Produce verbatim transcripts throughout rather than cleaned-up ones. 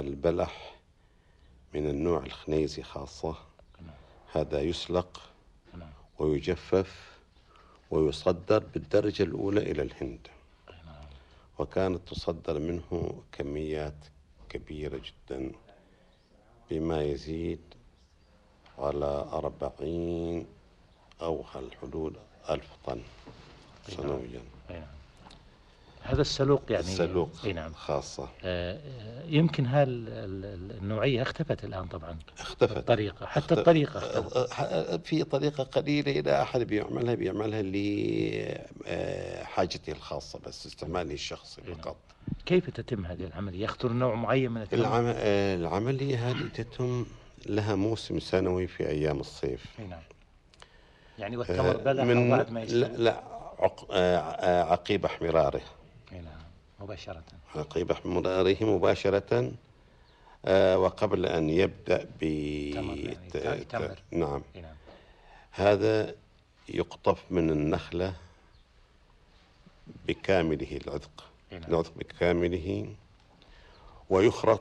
البلح من النوع الخنيزي خاصة، هذا يسلق ويجفف ويصدر بالدرجة الأولى إلى الهند، وكانت تصدر منه كميات كبيرة جدا بما يزيد على أربعين أو الحدود ألف طن سنويا. هذا السلوق يعني السلوق اي نعم خاصة. آه يمكن هالنوعية اختفت الآن طبعا. اختفت الطريقة حتى اختفت. الطريقة اختفت. في طريقة قليلة إذا أحد بيعملها بيعملها لحاجته الخاصة بس استعماله الشخصي فقط. كيف تتم هذه العملية؟ يختار نوع معين من التمر؟ العم... العملية هذه تتم لها موسم سنوي في أيام الصيف. نعم. يعني والتمر بلح من أو بعد ما يستوي؟ لا, لا عق... عقيب احمراره. نعم مباشرة. عقيب احمراره مباشرة. آه وقبل أن يبدأ ب يعني تمر. نعم. نعم. هذا يقطف من النخلة بكامله العذق. نعم. العذق بكامله ويخرط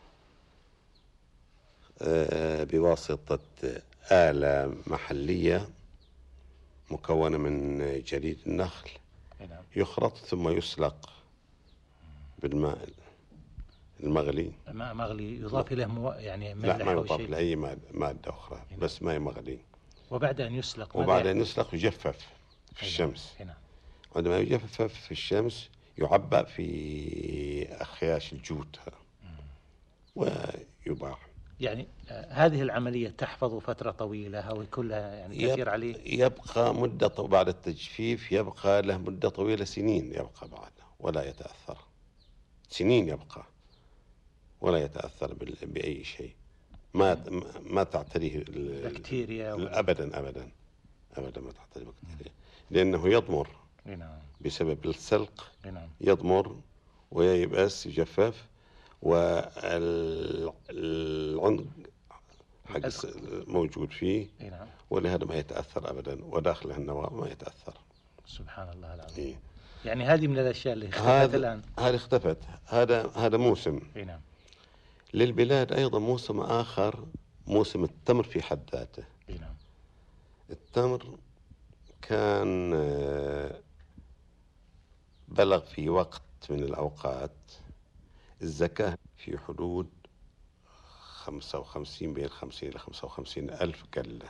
آه بواسطة آلة محلية مكونة من جريد النخل. نعم. يخرط ثم يسلق بالماء المغلي. ماء مغلي يضاف له مو... يعني ملح؟ لا ما يضاف له أي مادة أخرى. نعم. بس ماء مغلي. وبعد أن يسلق وبعد أن يسلق يجفف في الشمس. نعم. عندما يجفف في الشمس يعبأ في أخياش الجوت ويباع. يعني آه هذه العملية تحفظ فترة طويلة أو كلها يعني تسير عليه؟ يبقى مدة بعد التجفيف يبقى له مدة طويلة، سنين يبقى بعد ولا يتأثر. سنين يبقى ولا يتأثر بأي شيء. ما ما تعتريه بكتيريا أبدا أبدا أبدا ما تعتريه بكتيريا، لأنه يضمر. نعم. بسبب السلق. نعم. يضمر ويبأس يجفف، والعنق حق موجود فيه. نعم. ولهذا ما يتأثر أبدا، وداخله النواة ما يتأثر. سبحان الله العظيم. إيه؟ يعني هذه من الأشياء اللي اختفت الآن. هذه اختفت. هذا هذا موسم. نعم. للبلاد أيضا موسم آخر، موسم التمر في حد ذاته. نعم. التمر كان بلغ في وقت من الأوقات الزكاة في حدود خمسة وخمسين بين خمسين إلى خمسة وخمسين ألف قلة.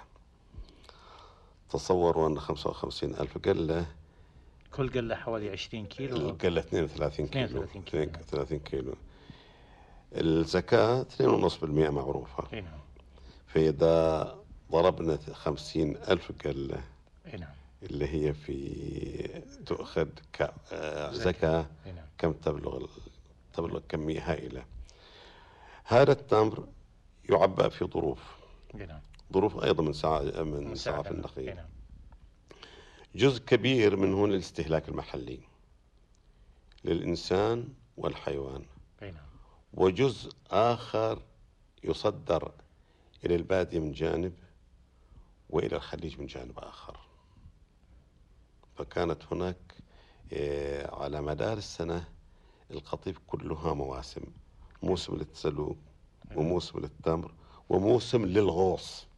تصوروا أن خمسة وخمسين ألف قلة، كل قلة حوالي عشرين كيلو. القلة اثنين وثلاثين كيلو. اثنين وثلاثين كيلو. اثنين وثلاثين كيلو. الزكاة اثنين ونص بالمئة معروفة. نعم. فإذا ضربنا خمسين ألف قلة. نعم. اللي هي في تؤخذ كزكاة. نعم. كم تبلغ تبلغ كمية هائلة. هذا التمر يعبأ في ظروف. نعم. ظروف أيضا من ساعة من ساعة النخيل. نعم. جزء كبير منه للاستهلاك المحلي للإنسان والحيوان. نعم. وجزء آخر يصدر إلى البادية من جانب وإلى الخليج من جانب آخر. فكانت هناك على مدار السنة القطيف كلها مواسم، موسم للتسلوق وموسم للتمر وموسم للغوص.